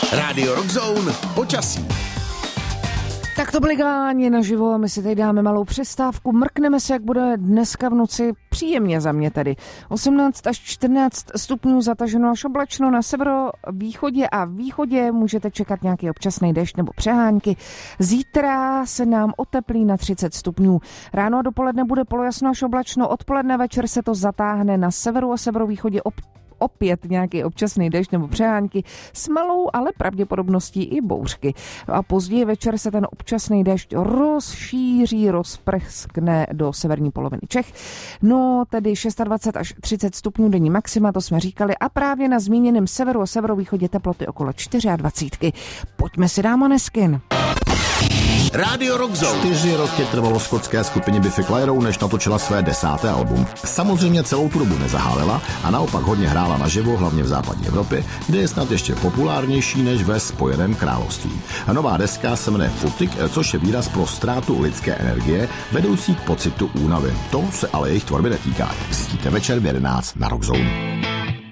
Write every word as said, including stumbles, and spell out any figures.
Rádio Rockzone počasí. Tak to Bligáni naživo, my si tady dáme malou přestávku, mrkneme se, jak bude dneska v noci, příjemně za mě tedy. osmnáct až čtrnáct stupňů zataženo až oblačno na severovýchodě a východě, můžete čekat nějaký občasný déšť nebo přehánky. Zítra se nám oteplí na třicet stupňů. Ráno a dopoledne bude polojasno až oblačno, odpoledne večer se to zatáhne na severu a severovýchodě op- opět nějaký občasný déšť nebo přehánky s malou, ale pravděpodobností i bouřky. A později večer se ten občasný déšť rozšíří, rozprskne do severní poloviny Čech. No, tedy dvacet šest až třicet stupňů denní maxima, to jsme říkali, a právě na zmíněném severu a severovýchodě teploty okolo dvacet čtyři. Pojďme si dát Måneskin. Rádio Rockzone. Čtyři roky trvalo skotské skupině Biffy Clyro, než natočila své desáté album. Samozřejmě celou tu dobu nezahálila a naopak hodně hrála naživo, hlavně v západní Evropě, kde je snad ještě populárnější než ve Spojeném království. A nová deska se jmenuje Footing, což je výraz pro ztrátu lidské energie, vedoucí k pocitu únavy. To se ale jejich tvorby netýká. Zjistíte večer v jedenáct na Rockzone.